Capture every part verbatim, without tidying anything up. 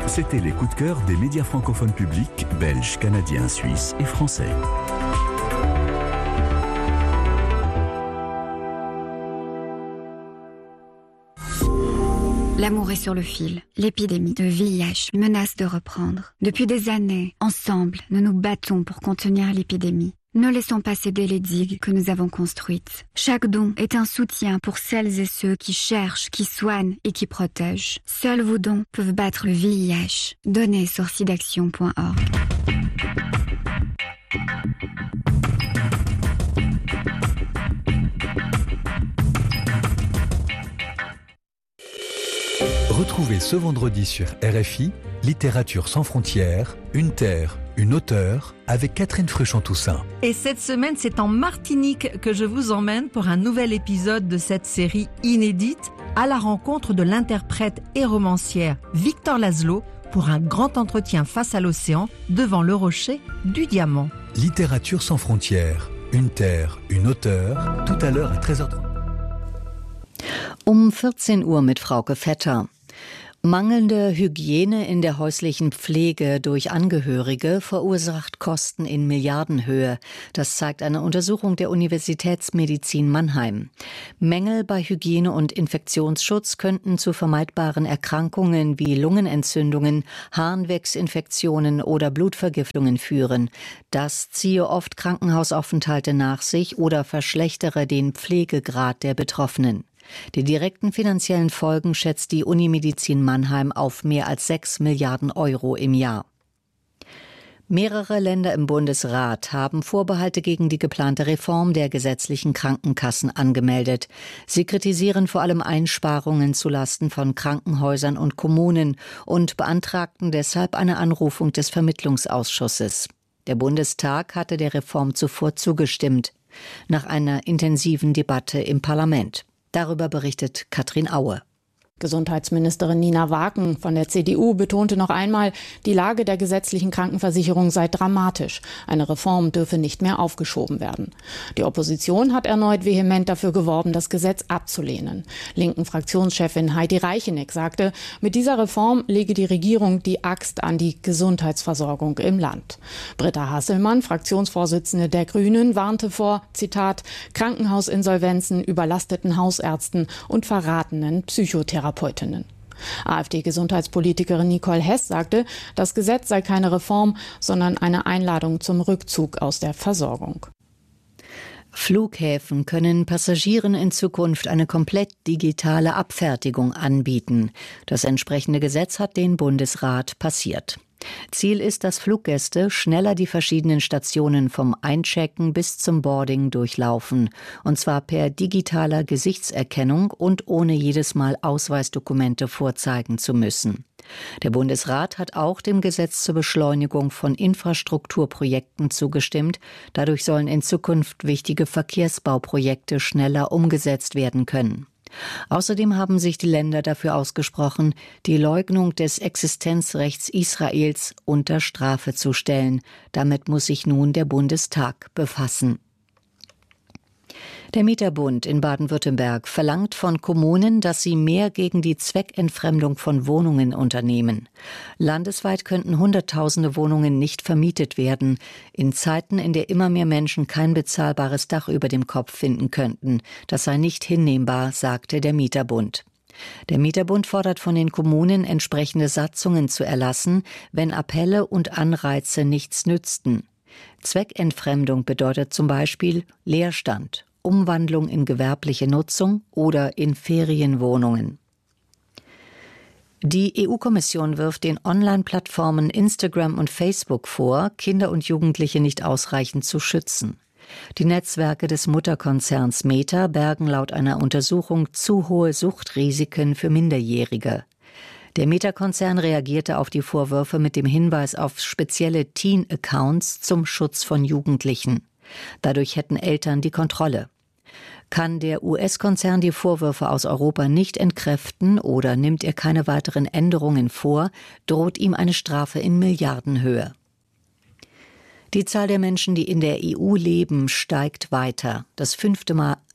C'était les coups de cœur des médias francophones publics, belges, canadiens, suisses et français. L'amour est sur le fil. L'épidémie de V I H menace de reprendre. Depuis des années, ensemble, nous nous battons pour contenir l'épidémie. Ne laissons pas céder les digues que nous avons construites. Chaque don est un soutien pour celles et ceux qui cherchent, qui soignent et qui protègent. Seuls vos dons peuvent battre le V I H. Donnez sur sidaction point org. Retrouvez ce vendredi sur R F I, Littérature sans frontières, une terre, une auteure, avec Catherine Fruchon-Toussaint. Et cette semaine, c'est en Martinique que je vous emmène pour un nouvel épisode de cette série inédite à la rencontre de l'interprète et romancière Victor Laszlo pour un grand entretien face à l'océan devant le rocher du Diamant. Littérature sans frontières, une terre, une auteure, tout à l'heure à treize heures trente. Um vierzehn Uhr mit Frauke Vetter. Mangelnde Hygiene in der häuslichen Pflege durch Angehörige verursacht Kosten in Milliardenhöhe. Das zeigt eine Untersuchung der Universitätsmedizin Mannheim. Mängel bei Hygiene und Infektionsschutz könnten zu vermeidbaren Erkrankungen wie Lungenentzündungen, Harnwegsinfektionen oder Blutvergiftungen führen. Das ziehe oft Krankenhausaufenthalte nach sich oder verschlechtere den Pflegegrad der Betroffenen. Die direkten finanziellen Folgen schätzt die Unimedizin Mannheim auf mehr als sechs Milliarden Euro im Jahr. Mehrere Länder im Bundesrat haben Vorbehalte gegen die geplante Reform der gesetzlichen Krankenkassen angemeldet. Sie kritisieren vor allem Einsparungen zulasten von Krankenhäusern und Kommunen und beantragten deshalb eine Anrufung des Vermittlungsausschusses. Der Bundestag hatte der Reform zuvor zugestimmt, nach einer intensiven Debatte im Parlament. Darüber berichtet Katrin Aue. Gesundheitsministerin Nina Waken von der C D U betonte noch einmal, die Lage der gesetzlichen Krankenversicherung sei dramatisch. Eine Reform dürfe nicht mehr aufgeschoben werden. Die Opposition hat erneut vehement dafür geworben, das Gesetz abzulehnen. Linken Fraktionschefin Heidi Reicheneck sagte, mit dieser Reform lege die Regierung die Axt an die Gesundheitsversorgung im Land. Britta Hasselmann, Fraktionsvorsitzende der Grünen, warnte vor, Zitat, Krankenhausinsolvenzen, überlasteten Hausärzten und verratenen Psychotherapeuten. AfD-Gesundheitspolitikerin Nicole Hess sagte, das Gesetz sei keine Reform, sondern eine Einladung zum Rückzug aus der Versorgung. Flughäfen können Passagieren in Zukunft eine komplett digitale Abfertigung anbieten. Das entsprechende Gesetz hat den Bundesrat passiert. Ziel ist, dass Fluggäste schneller die verschiedenen Stationen vom Einchecken bis zum Boarding durchlaufen, und zwar per digitaler Gesichtserkennung und ohne jedes Mal Ausweisdokumente vorzeigen zu müssen. Der Bundesrat hat auch dem Gesetz zur Beschleunigung von Infrastrukturprojekten zugestimmt. Dadurch sollen in Zukunft wichtige Verkehrsbauprojekte schneller umgesetzt werden können. Außerdem haben sich die Länder dafür ausgesprochen, die Leugnung des Existenzrechts Israels unter Strafe zu stellen. Damit muss sich nun der Bundestag befassen. Der Mieterbund in Baden-Württemberg verlangt von Kommunen, dass sie mehr gegen die Zweckentfremdung von Wohnungen unternehmen. Landesweit könnten Hunderttausende Wohnungen nicht vermietet werden, in Zeiten, in der immer mehr Menschen kein bezahlbares Dach über dem Kopf finden könnten. Das sei nicht hinnehmbar, sagte der Mieterbund. Der Mieterbund fordert von den Kommunen, entsprechende Satzungen zu erlassen, wenn Appelle und Anreize nichts nützten. Zweckentfremdung bedeutet zum Beispiel Leerstand, Umwandlung in gewerbliche Nutzung oder in Ferienwohnungen. Die E U-Kommission wirft den Online-Plattformen Instagram und Facebook vor, Kinder und Jugendliche nicht ausreichend zu schützen. Die Netzwerke des Mutterkonzerns Meta bergen laut einer Untersuchung zu hohe Suchtrisiken für Minderjährige. Der Meta-Konzern reagierte auf die Vorwürfe mit dem Hinweis auf spezielle Teen-Accounts zum Schutz von Jugendlichen. Dadurch hätten Eltern die Kontrolle. Kann der U S-Konzern die Vorwürfe aus Europa nicht entkräften oder nimmt er keine weiteren Änderungen vor, droht ihm eine Strafe in Milliardenhöhe. Die Zahl der Menschen, die in der E U leben, steigt weiter. Das fünfte Mal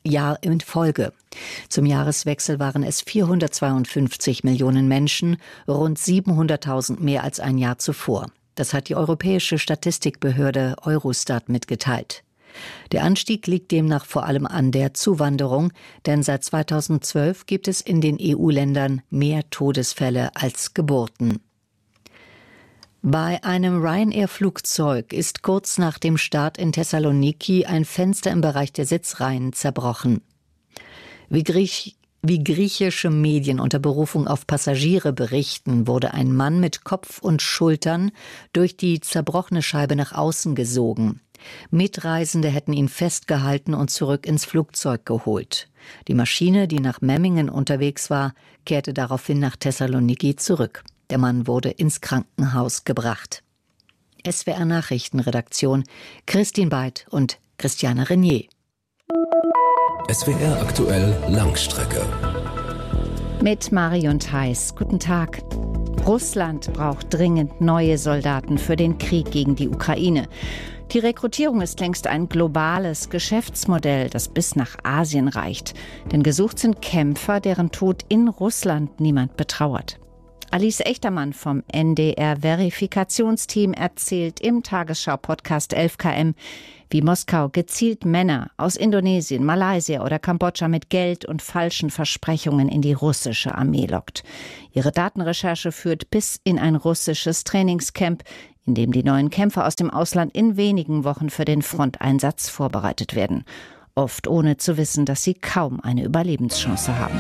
Jahr in Folge. Zum Jahreswechsel waren es vierhundertzweiundfünfzig Millionen Menschen, rund siebenhunderttausend mehr als ein Jahr zuvor. Das hat die europäische Statistikbehörde Eurostat mitgeteilt. Der Anstieg liegt demnach vor allem an der Zuwanderung, denn seit zweitausendzwölf gibt es in den E U-Ländern mehr Todesfälle als Geburten. Bei einem Ryanair-Flugzeug ist kurz nach dem Start in Thessaloniki ein Fenster im Bereich der Sitzreihen zerbrochen. Wie, Griech, wie griechische Medien unter Berufung auf Passagiere berichten, wurde ein Mann mit Kopf und Schultern durch die zerbrochene Scheibe nach außen gesogen. Mitreisende hätten ihn festgehalten und zurück ins Flugzeug geholt. Die Maschine, die nach Memmingen unterwegs war, kehrte daraufhin nach Thessaloniki zurück. Der Mann wurde ins Krankenhaus gebracht. S W R Nachrichtenredaktion Christine Beid und Christiane Renier. S W R aktuell Langstrecke. Mit Marion Theis. Guten Tag. Russland braucht dringend neue Soldaten für den Krieg gegen die Ukraine. Die Rekrutierung ist längst ein globales Geschäftsmodell, das bis nach Asien reicht. Denn gesucht sind Kämpfer, deren Tod in Russland niemand betrauert. Alice Echtermann vom N D R-Verifikationsteam erzählt im Tagesschau-Podcast elf K M, wie Moskau gezielt Männer aus Indonesien, Malaysia oder Kambodscha mit Geld und falschen Versprechungen in die russische Armee lockt. Ihre Datenrecherche führt bis in ein russisches Trainingscamp, in dem die neuen Kämpfer aus dem Ausland in wenigen Wochen für den Fronteinsatz vorbereitet werden. Oft ohne zu wissen, dass sie kaum eine Überlebenschance haben.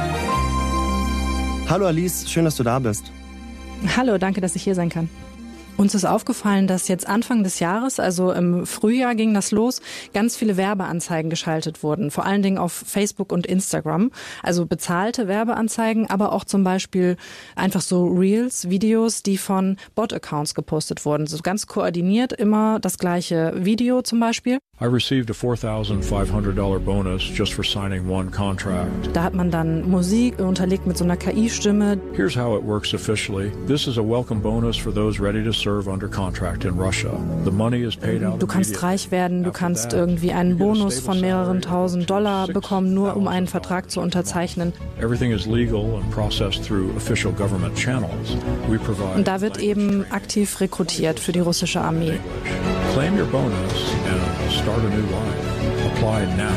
Hallo Alice, schön, dass du da bist. Hallo, danke, dass ich hier sein kann. Uns ist aufgefallen, dass jetzt Anfang des Jahres, also im Frühjahr ging das los, ganz viele Werbeanzeigen geschaltet wurden. Vor allen Dingen auf Facebook und Instagram. Also bezahlte Werbeanzeigen, aber auch zum Beispiel einfach so Reels, Videos, die von Bot-Accounts gepostet wurden. So ganz koordiniert immer das gleiche Video zum Beispiel. I received a four thousand five hundred dollars bonus just for signing one contract. Da hat man dann Musik unterlegt mit so einer K I-Stimme. Here's how it works officially. This is a welcome bonus for those ready to serve under contract in Russia. The money is paid out. Du kannst reich werden, du kannst irgendwie einen Bonus von mehreren tausend Dollar bekommen, nur um einen Vertrag zu unterzeichnen. Everything is legal and processed through official government channels. We provide. Und da wird eben aktiv rekrutiert für die russische Armee. Claim your bonus and start a new life. Apply now.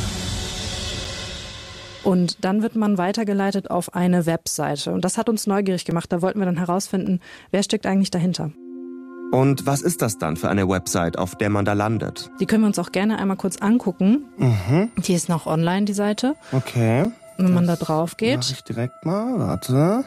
Und dann wird man weitergeleitet auf eine Webseite. Und das hat uns neugierig gemacht. Da wollten wir dann herausfinden, wer steckt eigentlich dahinter. Und was ist das dann für eine Website, auf der man da landet? Die können wir uns auch gerne einmal kurz angucken. Mhm. Die ist noch online, die Seite. Okay. Wenn man da drauf geht. Mach ich direkt mal, warte.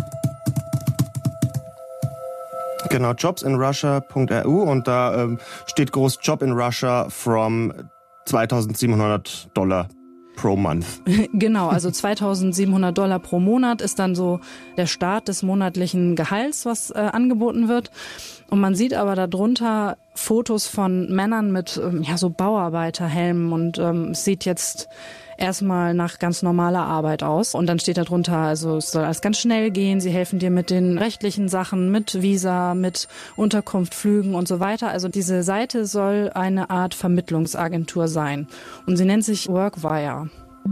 Genau, jobs in russia punkt e u und da ähm, steht groß Job in Russia from zweitausendsiebenhundert Dollar pro month. Genau, also zweitausendsiebenhundert Dollar pro Monat ist dann so der Start des monatlichen Gehalts, was äh, angeboten wird. Und man sieht aber darunter Fotos von Männern mit ähm, ja so Bauarbeiterhelmen und ähm, es sieht jetzt erstmal nach ganz normaler Arbeit aus. Und dann steht da drunter, also es soll alles ganz schnell gehen. Sie helfen dir mit den rechtlichen Sachen, mit Visa, mit Unterkunft, Flügen und so weiter. Also diese Seite soll eine Art Vermittlungsagentur sein. Und sie nennt sich Workwire.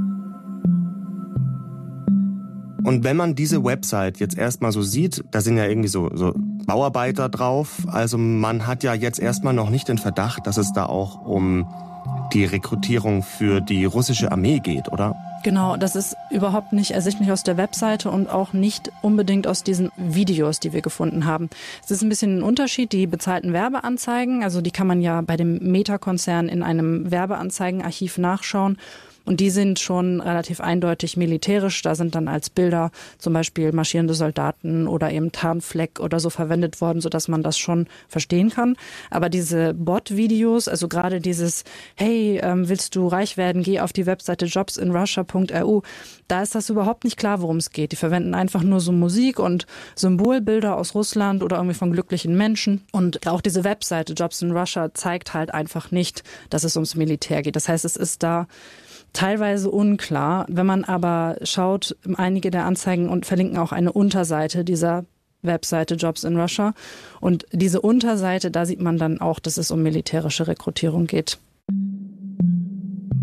Und wenn man diese Website jetzt erstmal so sieht, da sind ja irgendwie so, so Bauarbeiter drauf. Also man hat ja jetzt erstmal noch nicht den Verdacht, dass es da auch um die Rekrutierung für die russische Armee geht, oder? Genau, das ist überhaupt nicht ersichtlich aus der Webseite und auch nicht unbedingt aus diesen Videos, die wir gefunden haben. Es ist ein bisschen ein Unterschied, die bezahlten Werbeanzeigen, also die kann man ja bei dem Meta-Konzern in einem Werbeanzeigenarchiv nachschauen. Und die sind schon relativ eindeutig militärisch. Da sind dann als Bilder zum Beispiel marschierende Soldaten oder eben Tarnfleck oder so verwendet worden, sodass man das schon verstehen kann. Aber diese Bot-Videos, also gerade dieses, hey, ähm, willst du reich werden, geh auf die Webseite jobs in russia punkt e u, da ist das überhaupt nicht klar, worum es geht. Die verwenden einfach nur so Musik und Symbolbilder aus Russland oder irgendwie von glücklichen Menschen. Und auch diese Webseite Jobs in Russia zeigt halt einfach nicht, dass es ums Militär geht. Das heißt, es ist da teilweise unklar. Wenn man aber schaut, einige der Anzeigen und verlinken auch eine Unterseite dieser Webseite Jobs in Russia. Und diese Unterseite, da sieht man dann auch, dass es um militärische Rekrutierung geht.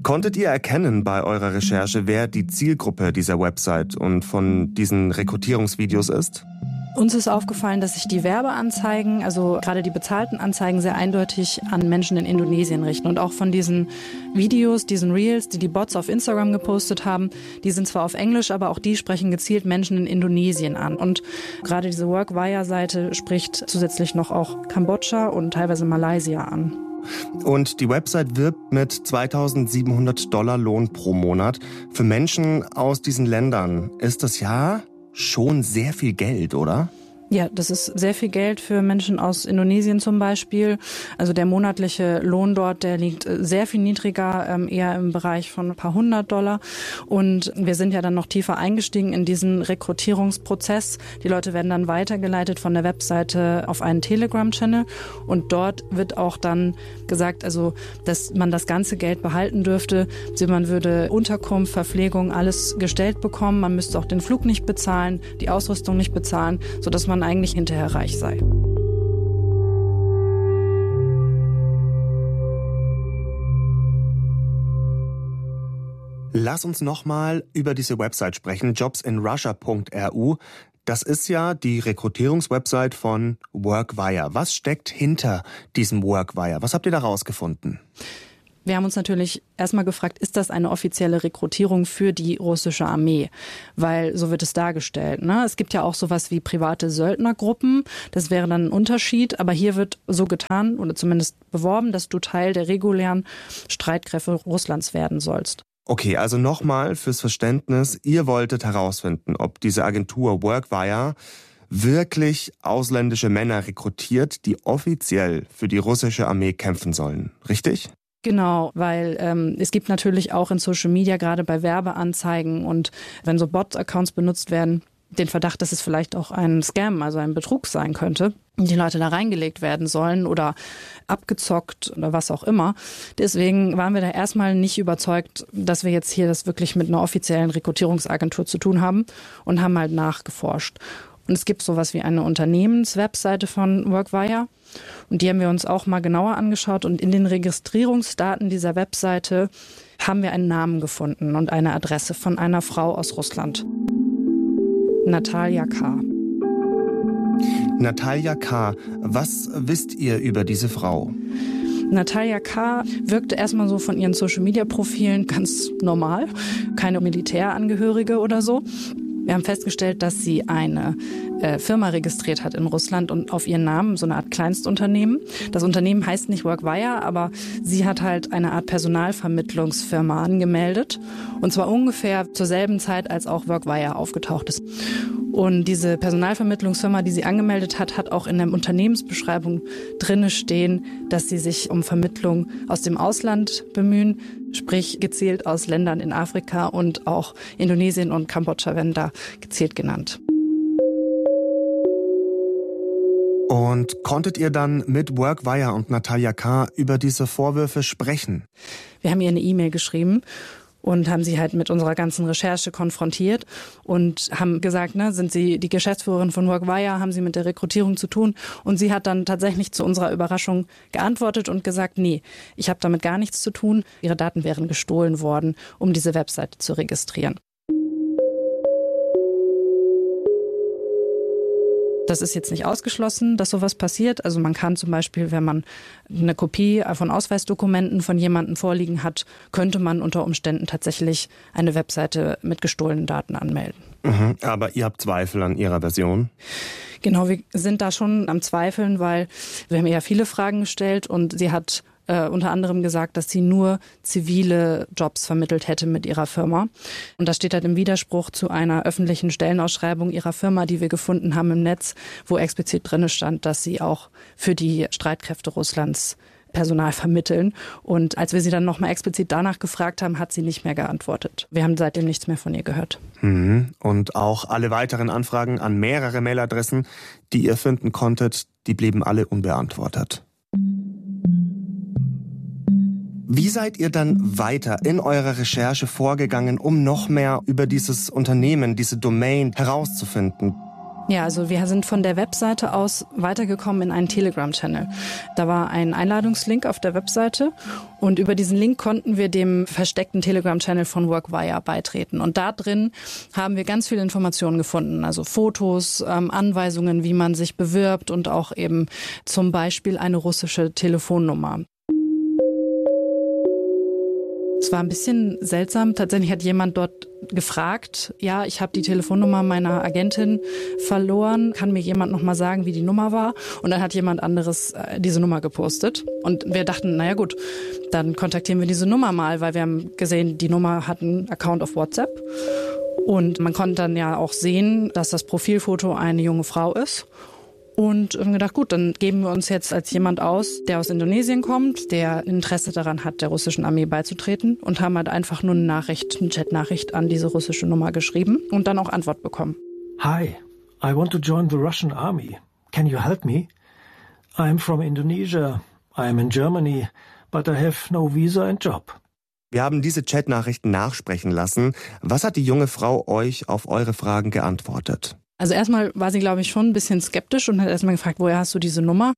Konntet ihr erkennen bei eurer Recherche, wer die Zielgruppe dieser Website und von diesen Rekrutierungsvideos ist? Uns ist aufgefallen, dass sich die Werbeanzeigen, also gerade die bezahlten Anzeigen, sehr eindeutig an Menschen in Indonesien richten. Und auch von diesen Videos, diesen Reels, die die Bots auf Instagram gepostet haben, die sind zwar auf Englisch, aber auch die sprechen gezielt Menschen in Indonesien an. Und gerade diese Workwire-Seite spricht zusätzlich noch auch Kambodscha und teilweise Malaysia an. Und die Website wirbt mit zweitausendsiebenhundert Dollar Lohn pro Monat. Für Menschen aus diesen Ländern ist das ja schon sehr viel Geld, oder? Ja, das ist sehr viel Geld für Menschen aus Indonesien zum Beispiel. Also der monatliche Lohn dort, der liegt sehr viel niedriger, eher im Bereich von ein paar hundert Dollar. Und wir sind ja dann noch tiefer eingestiegen in diesen Rekrutierungsprozess. Die Leute werden dann weitergeleitet von der Webseite auf einen Telegram-Channel. Und dort wird auch dann gesagt, also, dass man das ganze Geld behalten dürfte. Also man würde Unterkunft, Verpflegung, alles gestellt bekommen. Man müsste auch den Flug nicht bezahlen, die Ausrüstung nicht bezahlen, sodass man eigentlich hinterher reich sei. Lass uns nochmal über diese Website sprechen, jobs in russia punkt r u. Das ist ja die Rekrutierungswebsite von Workwire. Was steckt hinter diesem Workwire? Was habt ihr da rausgefunden? Wir haben uns natürlich erstmal gefragt, ist das eine offizielle Rekrutierung für die russische Armee? Weil so wird es dargestellt. Ne? Es gibt ja auch sowas wie private Söldnergruppen. Das wäre dann ein Unterschied. Aber hier wird so getan oder zumindest beworben, dass du Teil der regulären Streitkräfte Russlands werden sollst. Okay, also nochmal fürs Verständnis. Ihr wolltet herausfinden, ob diese Agentur Workwire wirklich ausländische Männer rekrutiert, die offiziell für die russische Armee kämpfen sollen. Richtig? Genau, weil ähm, es gibt natürlich auch in Social Media, gerade bei Werbeanzeigen und wenn so Bot-Accounts benutzt werden, den Verdacht, dass es vielleicht auch ein Scam, also ein Betrug sein könnte, die Leute da reingelegt werden sollen oder abgezockt oder was auch immer. Deswegen waren wir da erstmal nicht überzeugt, dass wir jetzt hier das wirklich mit einer offiziellen Rekrutierungsagentur zu tun haben und haben halt nachgeforscht. Und es gibt sowas wie eine Unternehmenswebseite von Workwire. Und die haben wir uns auch mal genauer angeschaut. Und in den Registrierungsdaten dieser Webseite haben wir einen Namen gefunden und eine Adresse von einer Frau aus Russland. Natalia K. Natalia K. Was wisst ihr über diese Frau? Natalia K. wirkte erstmal so von ihren Social-Media-Profilen ganz normal. Keine Militärangehörige oder so. Wir haben festgestellt, dass sie eine äh, Firma registriert hat in Russland und auf ihren Namen so eine Art Kleinstunternehmen. Das Unternehmen heißt nicht Workwire, aber sie hat halt eine Art Personalvermittlungsfirma angemeldet. Und zwar ungefähr zur selben Zeit, als auch Workwire aufgetaucht ist. Und diese Personalvermittlungsfirma, die sie angemeldet hat, hat auch in der Unternehmensbeschreibung drinne stehen, dass sie sich um Vermittlung aus dem Ausland bemühen, sprich gezielt aus Ländern in Afrika, und auch Indonesien und Kambodscha werden da gezielt genannt. Und konntet ihr dann mit Workwire und Natalia K. über diese Vorwürfe sprechen? Wir haben ihr eine E-Mail geschrieben und haben sie halt mit unserer ganzen Recherche konfrontiert und haben gesagt, ne, sind Sie die Geschäftsführerin von Workwire, haben Sie mit der Rekrutierung zu tun? Und sie hat dann tatsächlich zu unserer Überraschung geantwortet und gesagt, nee, ich habe damit gar nichts zu tun. Ihre Daten wären gestohlen worden, um diese Webseite zu registrieren. Das ist jetzt nicht ausgeschlossen, dass sowas passiert. Also man kann zum Beispiel, wenn man eine Kopie von Ausweisdokumenten von jemandem vorliegen hat, könnte man unter Umständen tatsächlich eine Webseite mit gestohlenen Daten anmelden. Mhm, aber ihr habt Zweifel an ihrer Version? Genau, wir sind da schon am Zweifeln, weil wir haben ihr viele Fragen gestellt und sie hat Äh, unter anderem gesagt, dass sie nur zivile Jobs vermittelt hätte mit ihrer Firma. Und das steht halt im Widerspruch zu einer öffentlichen Stellenausschreibung ihrer Firma, die wir gefunden haben im Netz, wo explizit drin stand, dass sie auch für die Streitkräfte Russlands Personal vermitteln. Und als wir sie dann nochmal explizit danach gefragt haben, hat sie nicht mehr geantwortet. Wir haben seitdem nichts mehr von ihr gehört. Mhm. Und auch alle weiteren Anfragen an mehrere Mailadressen, die ihr finden konntet, die blieben alle unbeantwortet. Wie seid ihr dann weiter in eurer Recherche vorgegangen, um noch mehr über dieses Unternehmen, diese Domain herauszufinden? Ja, also wir sind von der Webseite aus weitergekommen in einen Telegram-Channel. Da war ein Einladungslink auf der Webseite und über diesen Link konnten wir dem versteckten Telegram-Channel von Workwire beitreten. Und da drin haben wir ganz viele Informationen gefunden, also Fotos, ähm, Anweisungen, wie man sich bewirbt und auch eben zum Beispiel eine russische Telefonnummer. Es war ein bisschen seltsam. Tatsächlich hat jemand dort gefragt, ja, ich habe die Telefonnummer meiner Agentin verloren. Kann mir jemand noch mal sagen, wie die Nummer war? Und dann hat jemand anderes äh, diese Nummer gepostet. Und wir dachten, naja gut, dann kontaktieren wir diese Nummer mal, weil wir haben gesehen, die Nummer hat einen Account auf WhatsApp. Und man konnte dann ja auch sehen, dass das Profilfoto eine junge Frau ist. Und haben gedacht, gut, dann geben wir uns jetzt als jemand aus, der aus Indonesien kommt, der Interesse daran hat, der russischen Armee beizutreten und haben halt einfach nur eine Nachricht, eine Chatnachricht an diese russische Nummer geschrieben und dann auch Antwort bekommen. Hi, I want to join the Russian army. Can you help me? I'm from Indonesia. I'm in Germany, but I have no visa and job. Wir haben diese Chatnachrichten nachsprechen lassen. Was hat die junge Frau euch auf eure Fragen geantwortet? Also erstmal war sie, glaube ich, schon ein bisschen skeptisch und hat erstmal gefragt, woher hast du diese Nummer?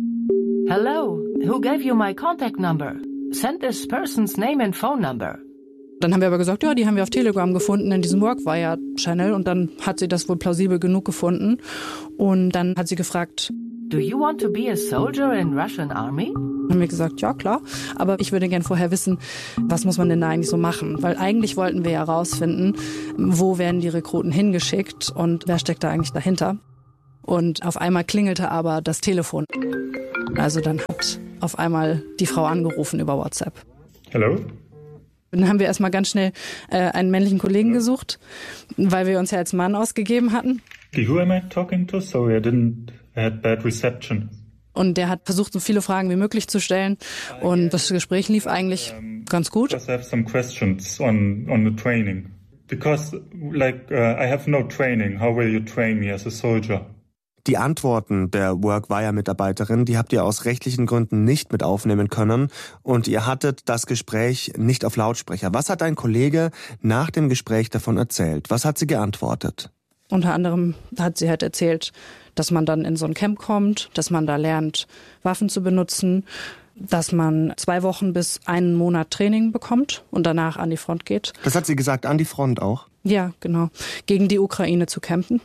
Hello, who gave you my contact number? Send this person's name and phone number. Dann haben wir aber gesagt, ja, die haben wir auf Telegram gefunden in diesem Workwire-Channel und dann hat sie das wohl plausibel genug gefunden und dann hat sie gefragt, do you want to be a soldier in Russian army? Haben wir gesagt, ja klar, aber ich würde gern vorher wissen, was muss man denn da eigentlich so machen? Weil eigentlich wollten wir ja rausfinden, wo werden die Rekruten hingeschickt und wer steckt da eigentlich dahinter? Und auf einmal klingelte aber das Telefon. Also dann hat auf einmal die Frau angerufen über WhatsApp. Hallo? Dann haben wir erstmal ganz schnell äh, einen männlichen Kollegen gesucht, weil wir uns ja als Mann ausgegeben hatten. Who am I talking to? Sorry, I didn't I had bad reception. Und der hat versucht, so viele Fragen wie möglich zu stellen. Und das Gespräch lief eigentlich um, ganz gut. I have some questions on on the training. Because like uh, I have no training. How will you train me as a soldier? Die Antworten der Workwire-Mitarbeiterin, die habt ihr aus rechtlichen Gründen nicht mit aufnehmen können und ihr hattet das Gespräch nicht auf Lautsprecher. Was hat dein Kollege nach dem Gespräch davon erzählt? Was hat sie geantwortet? Unter anderem hat sie halt erzählt, dass man dann in so ein Camp kommt, dass man da lernt, Waffen zu benutzen, dass man zwei Wochen bis einen Monat Training bekommt und danach an die Front geht. Das hat sie gesagt, an die Front auch? Ja, genau. Gegen die Ukraine zu campen.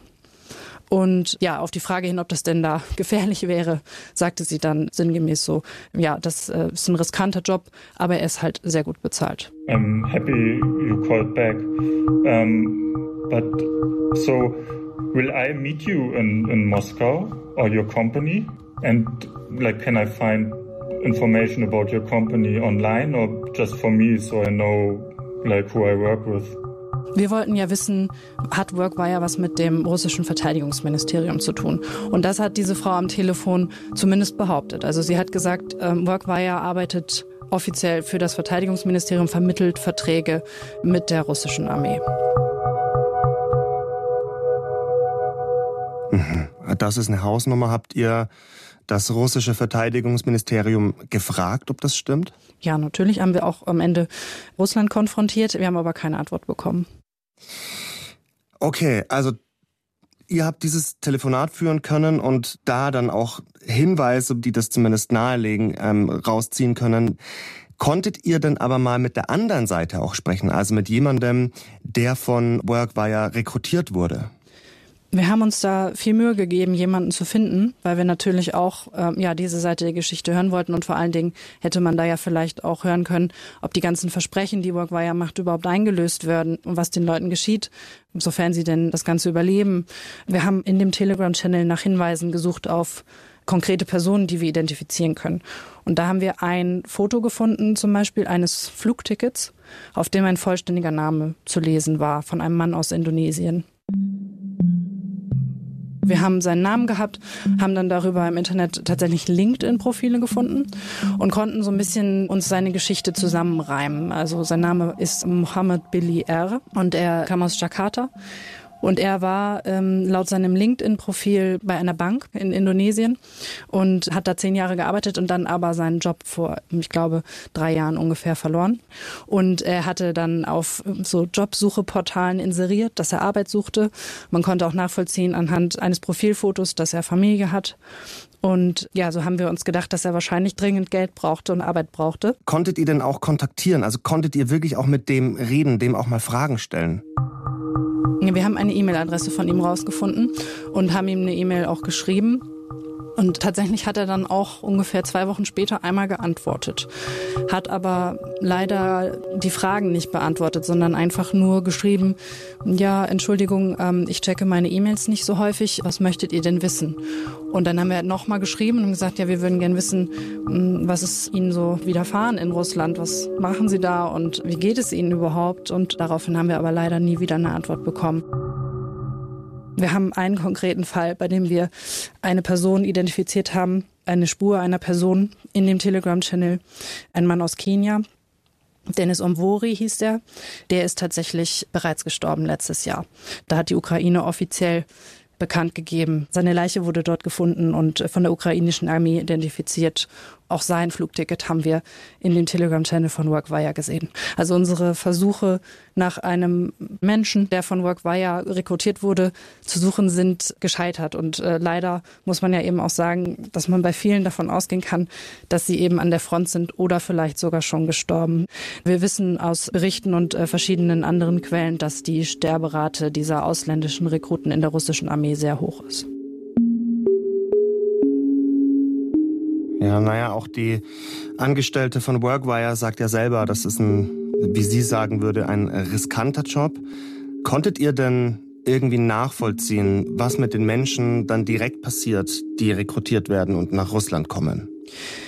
Und ja, auf die Frage hin, ob das denn da gefährlich wäre, sagte sie dann sinngemäß so, ja, das äh, ist ein riskanter Job, aber er ist halt sehr gut bezahlt. I'm happy you called back. Um, but so will I meet you in, in Moscow or your company? And like, can I find information about your company online or just for me so I know like who I work with? Wir wollten ja wissen, hat Workwire was mit dem russischen Verteidigungsministerium zu tun? Und das hat diese Frau am Telefon zumindest behauptet. Also sie hat gesagt, ähm, Workwire arbeitet offiziell für das Verteidigungsministerium, vermittelt Verträge mit der russischen Armee. Das ist eine Hausnummer. Habt ihr das russische Verteidigungsministerium gefragt, ob das stimmt? Ja, natürlich haben wir auch am Ende Russland konfrontiert. Wir haben aber keine Antwort bekommen. Okay, also ihr habt dieses Telefonat führen können und da dann auch Hinweise, die das zumindest nahelegen, ähm, rausziehen können. Konntet ihr denn aber mal mit der anderen Seite auch sprechen, also mit jemandem, der von Workwire rekrutiert wurde? Wir haben uns da viel Mühe gegeben, jemanden zu finden, weil wir natürlich auch ähm, ja diese Seite der Geschichte hören wollten und vor allen Dingen hätte man da ja vielleicht auch hören können, ob die ganzen Versprechen, die Workwire macht, überhaupt eingelöst werden und was den Leuten geschieht, sofern sie denn das Ganze überleben. Wir haben in dem Telegram-Channel nach Hinweisen gesucht auf konkrete Personen, die wir identifizieren können. Und da haben wir ein Foto gefunden, zum Beispiel eines Flugtickets, auf dem ein vollständiger Name zu lesen war von einem Mann aus Indonesien. Wir haben seinen Namen gehabt, haben dann darüber im Internet tatsächlich LinkedIn-Profile gefunden und konnten so ein bisschen uns seine Geschichte zusammenreimen. Also sein Name ist Mohammed Billy R. und er kam aus Jakarta Und er war ähm, laut seinem LinkedIn-Profil bei einer Bank in Indonesien und hat da zehn Jahre gearbeitet und dann aber seinen Job vor, ich glaube, drei Jahren ungefähr verloren. Und er hatte dann auf so Jobsucheportalen inseriert, dass er Arbeit suchte. Man konnte auch nachvollziehen anhand eines Profilfotos, dass er Familie hat. Und ja, so haben wir uns gedacht, dass er wahrscheinlich dringend Geld brauchte und Arbeit brauchte. Konntet ihr denn auch kontaktieren? Also konntet ihr wirklich auch mit dem reden, dem auch mal Fragen stellen? Wir haben eine E-Mail-Adresse von ihm rausgefunden und haben ihm eine E-Mail auch geschrieben. Und tatsächlich hat er dann auch ungefähr zwei Wochen später einmal geantwortet. Hat aber leider die Fragen nicht beantwortet, sondern einfach nur geschrieben, ja, Entschuldigung, ähm, ich checke meine E-Mails nicht so häufig, was möchtet ihr denn wissen? Und dann haben wir nochmal geschrieben und gesagt, ja, wir würden gern wissen, was ist Ihnen so widerfahren in Russland, was machen Sie da und wie geht es Ihnen überhaupt? Und daraufhin haben wir aber leider nie wieder eine Antwort bekommen. Wir haben einen konkreten Fall, bei dem wir eine Person identifiziert haben, eine Spur einer Person in dem Telegram-Channel, ein Mann aus Kenia. Dennis Omvori hieß der. Der ist tatsächlich bereits gestorben letztes Jahr. Da hat die Ukraine offiziell bekannt gegeben. Seine Leiche wurde dort gefunden und von der ukrainischen Armee identifiziert. Auch sein Flugticket haben wir in dem Telegram-Channel von Workwire gesehen. Also unsere Versuche nach einem Menschen, der von Workwire rekrutiert wurde, zu suchen, sind gescheitert. Und äh, leider muss man ja eben auch sagen, dass man bei vielen davon ausgehen kann, dass sie eben an der Front sind oder vielleicht sogar schon gestorben. Wir wissen aus Berichten und äh, verschiedenen anderen Quellen, dass die Sterberate dieser ausländischen Rekruten in der russischen Armee sehr hoch ist. Ja, naja, auch die Angestellte von Workwire sagt ja selber, das ist ein, wie sie sagen würde, ein riskanter Job. Konntet ihr denn irgendwie nachvollziehen, was mit den Menschen dann direkt passiert, die rekrutiert werden und nach Russland kommen?